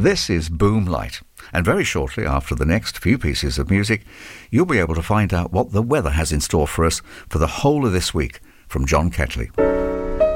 This is Boomlight, and very shortly after the next few pieces of music, you'll be able to find out what the weather has in store for us for the whole of this week from John Ketley.